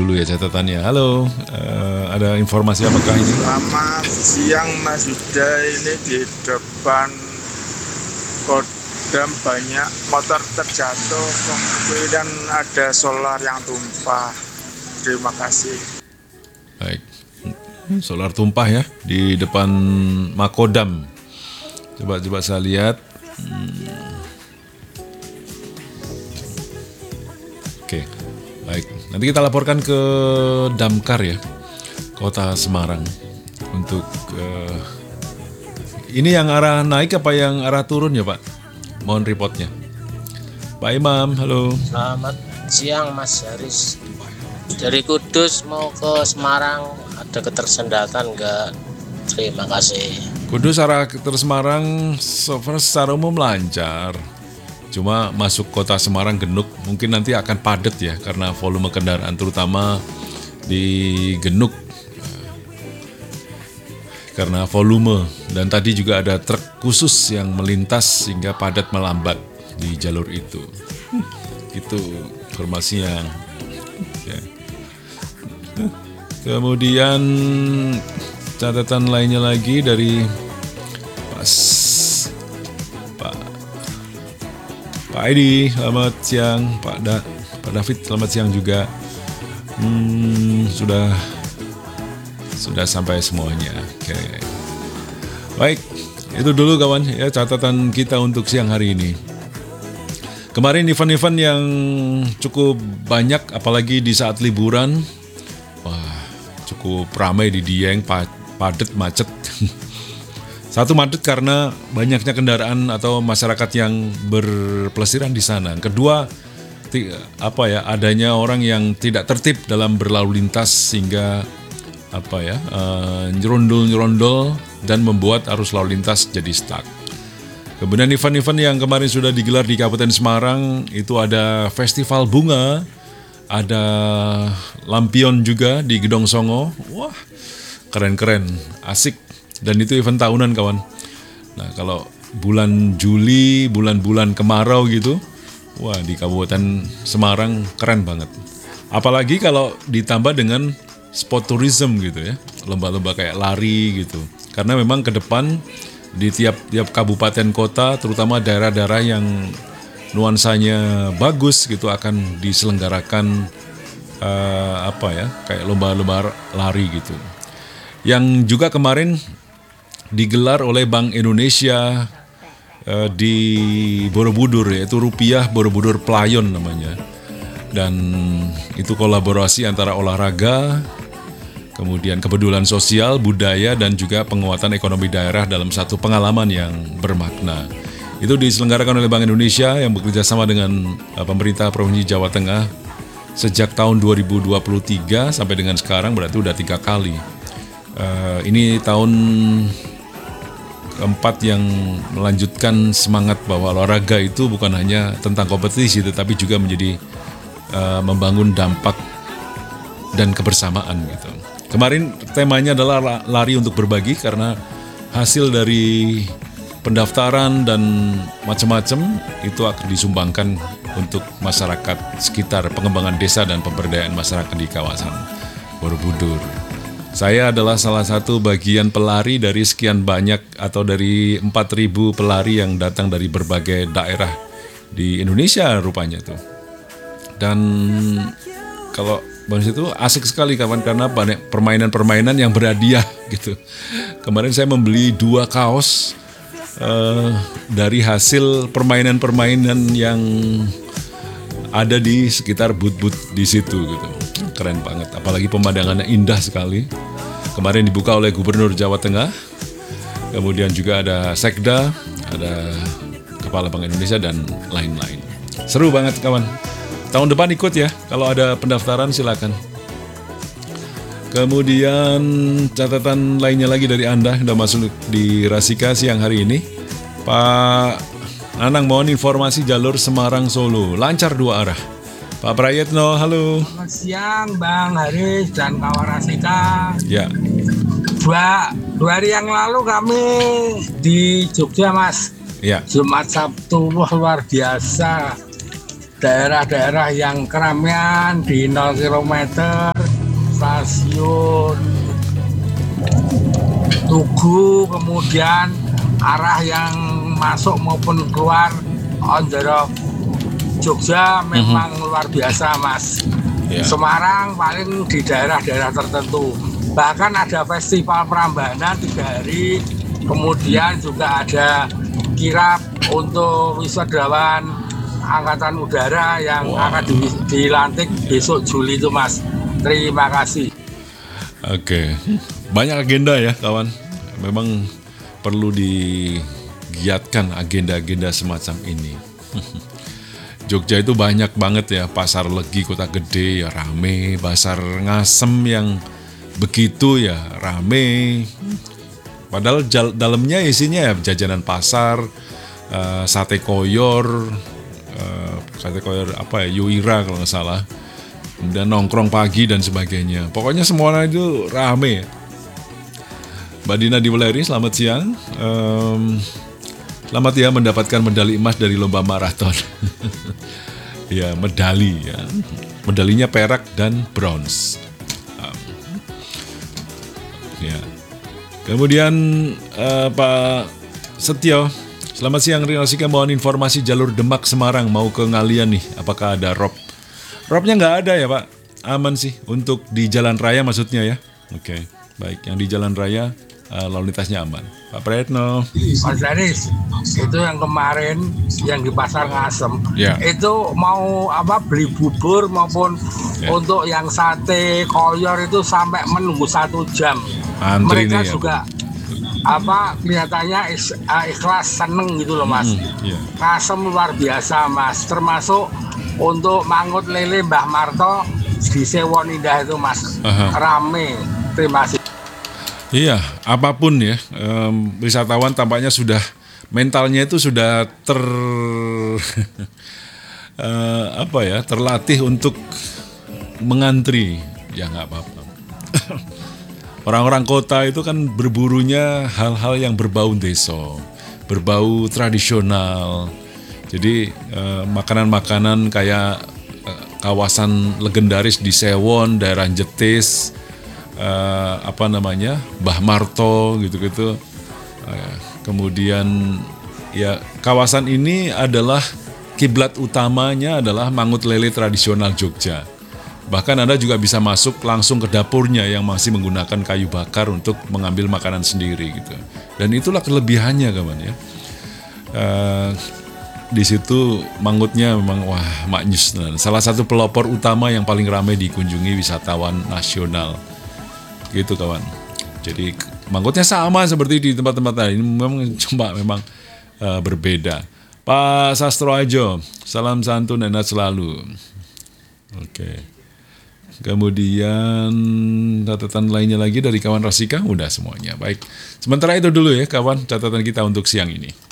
dulu ya catatannya. Halo, ada informasi apakah ini? Selamat siang Mas Yuda, ini di depan Kodam banyak motor terjatuh, kemudian ada solar yang tumpah. Terima kasih. Baik, solar tumpah ya di depan Makodam. Coba saya lihat. Oke, baik. Nanti kita laporkan ke Damkar ya, Kota Semarang untuk ini yang arah naik apa yang arah turun ya Pak? Mohon reportnya. Pak Imam, halo. Selamat siang Mas Haris. Dari Kudus mau ke Semarang ada ketersendatan enggak? Terima kasih. Kudus arah ke Semarang so far secara umum lancar. Cuma masuk kota Semarang Genuk mungkin nanti akan padat ya karena volume kendaraan terutama di Genuk karena volume dan tadi juga ada truk khusus yang melintas sehingga padat melambat di jalur itu. Itu informasinya. Ya. Kemudian catatan lainnya lagi dari Pak Edi, selamat siang. Pak David, selamat siang juga. Sudah sampai semuanya. Oke. Baik, itu dulu kawan ya catatan kita untuk siang hari ini. Kemarin event-event yang cukup banyak, apalagi di saat liburan. Wah, cukup ramai di Dieng, padat, macet. Satu macet karena banyaknya kendaraan atau masyarakat yang berpelesiran di sana. Kedua, adanya orang yang tidak tertib dalam berlalu lintas sehingga nyerondol dan membuat arus lalu lintas jadi stuck. Kemudian event-event yang kemarin sudah digelar di Kabupaten Semarang itu ada festival bunga, ada lampion juga di Gedong Songo. Wah, keren-keren, asik. Dan itu event tahunan kawan. Nah kalau bulan Juli, bulan-bulan kemarau gitu, wah di Kabupaten Semarang keren banget. Apalagi kalau ditambah dengan sport tourism gitu ya, lomba-lomba kayak lari gitu. Karena memang ke depan di tiap kabupaten kota, terutama daerah-daerah yang nuansanya bagus gitu akan diselenggarakan kayak lomba-lomba lari gitu. Yang juga kemarin digelar oleh Bank Indonesia di Borobudur, yaitu Rupiah Borobudur Playon namanya. Dan itu kolaborasi antara olahraga, kemudian kepedulian sosial, budaya, dan juga penguatan ekonomi daerah dalam satu pengalaman yang bermakna. Itu diselenggarakan oleh Bank Indonesia yang bekerja sama dengan pemerintah Provinsi Jawa Tengah sejak tahun 2023 sampai dengan sekarang, berarti udah 3 kali. Ini tahun keempat yang melanjutkan semangat bahwa olahraga itu bukan hanya tentang kompetisi tetapi juga menjadi membangun dampak dan kebersamaan gitu. Kemarin temanya adalah lari untuk berbagi karena hasil dari pendaftaran dan macam-macam itu akan disumbangkan untuk masyarakat sekitar, pengembangan desa dan pemberdayaan masyarakat di kawasan Borobudur. Saya adalah salah satu bagian pelari dari sekian banyak atau dari 4.000 pelari yang datang dari berbagai daerah di Indonesia rupanya tuh. Dan kalau bonus itu asik sekali kawan karena banyak permainan-permainan yang berhadiah gitu. Kemarin saya membeli 2 kaos dari hasil permainan-permainan yang ada di sekitar booth-booth di situ gitu. Keren banget, apalagi pemandangannya indah sekali. Kemarin dibuka oleh Gubernur Jawa Tengah, kemudian juga ada Sekda, ada Kepala Bank Indonesia dan lain-lain. Seru banget kawan. Tahun depan ikut ya, kalau ada pendaftaran silakan. Kemudian catatan lainnya lagi dari Anda sudah masuk di Rasika siang hari ini. Pak Anang mohon informasi jalur Semarang Solo, lancar 2 arah. Pak Prayetno, halo. Selamat siang Bang Haris dan kawan Rasika. Ya. Dua hari yang lalu kami di Jogja Mas. Ya. Jumat Sabtu, wah luar biasa. Daerah-daerah yang keramaian di 0 km stasiun Tugu, kemudian arah yang masuk maupun keluar on the road Jogja memang luar biasa, Mas. Ya. Semarang paling di daerah-daerah tertentu. Bahkan ada festival Prambanan 3 hari, kemudian juga ada kirap untuk wisudawan Angkatan Udara yang akan dilantik besok Juli itu, Mas. Terima kasih. Oke, banyak agenda ya kawan. Memang perlu digiatkan agenda-agenda semacam ini. Jogja itu banyak banget ya, Pasar Legi Kota Gede ya rame, Pasar Ngasem yang begitu ya rame. Padahal dalamnya isinya ya jajanan pasar, sate koyor apa ya, Yuira kalau nggak salah. Kemudian nongkrong pagi dan sebagainya. Pokoknya semuanya itu rame. Mbak Dina di Weleri, selamat siang. Selamat ya mendapatkan medali emas dari lomba maraton. Ya, medali ya. Medalinya perak dan bronze. Ya. Kemudian Pak Setio, selamat siang. Rinasika mohon informasi jalur Demak Semarang mau ke Ngalian nih. Apakah ada rob? Robnya nggak ada ya Pak? Aman sih untuk di jalan raya maksudnya ya. Oke, baik. Yang di jalan raya lalu lintasnya aman. Pak Pretno. Mas Danis, itu yang kemarin yang di Pasar Ngasem, Ya. itu mau beli bubur maupun untuk yang sate koyor itu sampai menunggu 1 jam. Antri Mereka nih ya, juga kelihatannya ikhlas, seneng gitu loh, Mas. Iya. Ngasem luar biasa, Mas. Termasuk untuk mangut lele Mbah Marto di Sewon Indah itu, Mas. Rame. Terima kasih. Iya, apapun ya, wisatawan tampaknya sudah mentalnya itu sudah terlatih untuk mengantri. Ya nggak apa-apa. Orang-orang kota itu kan berburunya hal-hal yang berbau deso, berbau tradisional. Jadi makanan-makanan kayak kawasan legendaris di Sewon, daerah Jetis, Mbah Marto gitu-gitu. Kemudian ya kawasan ini adalah kiblat utamanya adalah mangut lele tradisional Jogja. Bahkan Anda juga bisa masuk langsung ke dapurnya yang masih menggunakan kayu bakar untuk mengambil makanan sendiri gitu. Dan itulah kelebihannya kawan ya. Di situ mangutnya memang maknyus. Salah satu pelopor utama yang paling ramai dikunjungi wisatawan nasional. Gitu kawan. Jadi mangkutnya sama seperti di tempat-tempat lain. Memang berbeda. Pak Sastro Ajo, salam santun enak selalu. Oke. Kemudian catatan lainnya lagi dari kawan Rasika, udah semuanya. Baik. Sementara itu dulu ya kawan catatan kita untuk siang ini.